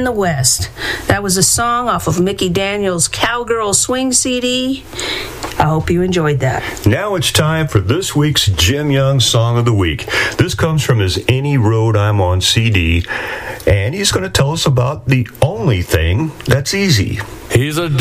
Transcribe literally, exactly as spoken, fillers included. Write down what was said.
the West. That was a song off of Mickey Daniels' Cowgirl Swing C D. I hope you enjoyed that. Now it's time for this week's Jim Young Song of the Week. This comes from his Any Road I'm On C D, and he's going to tell us about the only thing that's easy. He's a